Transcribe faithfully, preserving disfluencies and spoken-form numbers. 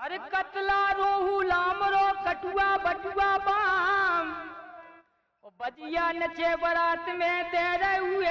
अरे कतला रोहू लामरो कटुआ बटुआ बाम, ओ बजिया नचे बारात में तेरे हुए